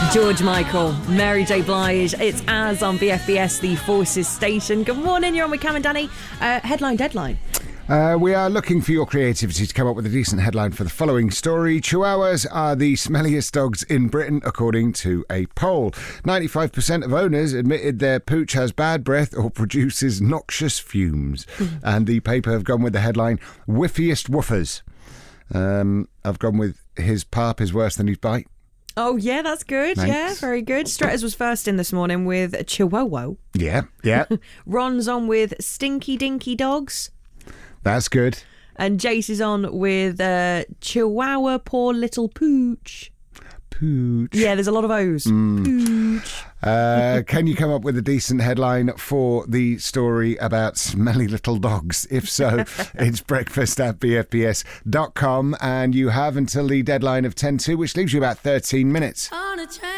George Michael, Mary J. Blige, it's Az on BFBS, the Forces station. Good morning, you're on with Cam and Danny. Headline deadline. We are looking for your creativity to come up with a decent headline for the following story. Chihuahuas are the smelliest dogs in Britain, according to a poll. 95% of owners admitted their pooch has bad breath or produces noxious fumes. And the paper have gone with the headline, Whiffiest Woofers. I've gone with his parp is worse than his bite. Oh, yeah, that's good. Thanks. Yeah, very good. Stretters was first in this morning with Chihuahua. Yeah. Ron's on with Stinky Dinky Dogs. That's good. And Jace is on with Chihuahua Poor Little Pooch. Pooch. Yeah, there's a lot of O's. Pooch. Can you come up with a decent headline for the story about smelly little dogs? If so, it's breakfast@bfbs.com, and you have until the deadline of 10 to, which leaves you about 13 minutes.